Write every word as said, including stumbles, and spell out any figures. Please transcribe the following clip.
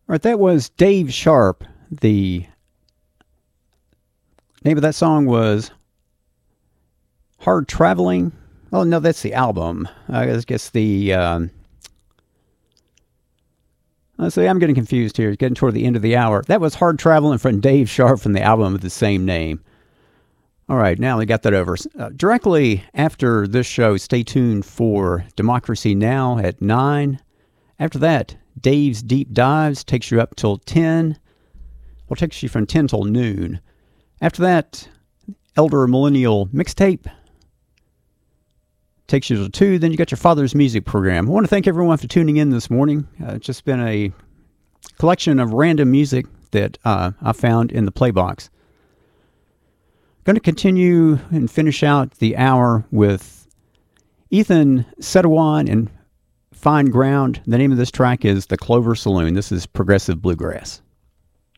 All right, that was Dave Sharp. The name of that song was Hard Traveling. Oh, no, that's the album. I guess the... Um, let's see, I'm getting confused here. It's getting toward the end of the hour. That was Hard Traveling from Dave Sharp from the album of the same name. All right, now we got that over. Uh, directly after this show, stay tuned for Democracy Now! At nine. After that, Dave's Deep Dives takes you up till ten. Well, takes you from ten till noon. After that, Elder Millennial Mixtape takes you till two. Then you got your Father's Music program. I want to thank everyone for tuning in this morning. Uh, it's just been a collection of random music that uh, I found in the Playbox. Going to continue and finish out the hour with Ethan Setawan and Fine Ground. The name of this track is The Clover Saloon. This is Progressive Bluegrass.